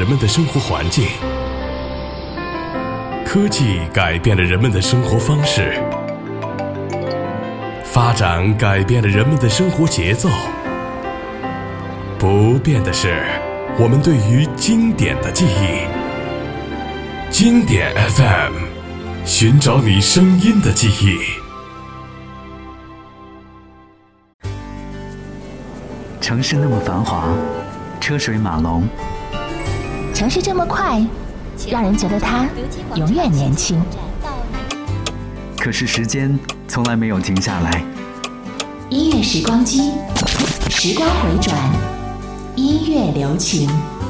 人们的生活环境，科技改变了人们的生活方式，发展改变了人们的生活节奏。不变的是我们对于经典的记忆。经典 FM， 寻找你声音的记忆。 城市那么繁华，车水马龙， 城市这么快，让人觉得它永远年轻。 可是时间从来没有停下来。 音乐时光机，时光回转，音乐留情。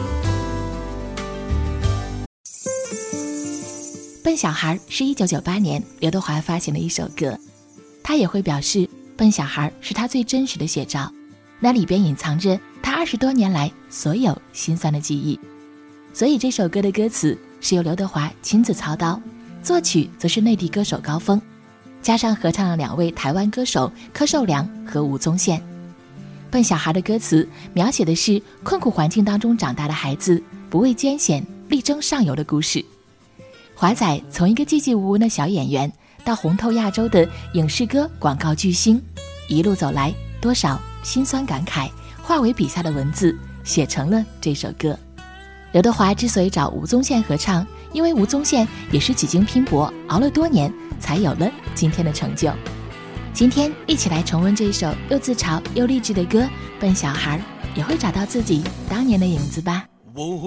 笨小孩是1998年刘德华发行的一首歌，他也会表示笨小孩是他最真实的写照，那里边隐藏着他20多年来所有心酸的记忆。所以这首歌的歌词是由刘德华亲自操刀，作曲则是内地歌手高峰，加上合唱了2位台湾歌手柯受良和吴宗宪。笨小孩的歌词描写的是困苦环境当中长大的孩子不畏艰险力争上游的故事。华仔从一个寂寂无闻的小演员到红透亚洲的影视歌广告巨星，一路走来，多少辛酸感慨化为笔下的文字，写成了这首歌。刘德华之所以找吴宗宪合唱，因为吴宗宪也是几经拼搏熬了多年才有了今天的成就。今天一起来重温这首又自嘲又励志的歌，笨小孩也会找到自己当年的影子吧。